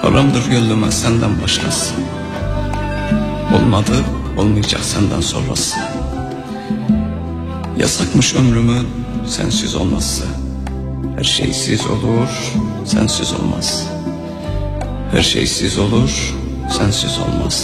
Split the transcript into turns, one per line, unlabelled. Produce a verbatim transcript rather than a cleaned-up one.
Haramdır gönlüme senden başkası. Olmadı, olmayacak senden sonrası. Yasakmış ömrümün sensiz olması. Her şeysiz olur, sensiz olmaz. Her şeysiz olur, sensiz olmaz.